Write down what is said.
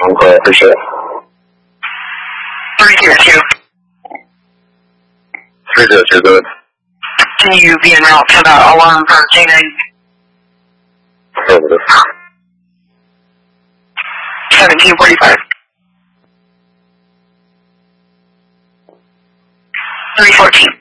Okay, appreciate it. 302. 302, good. Can you be en route to the alarm for K9? Affirmative. 1745. 314.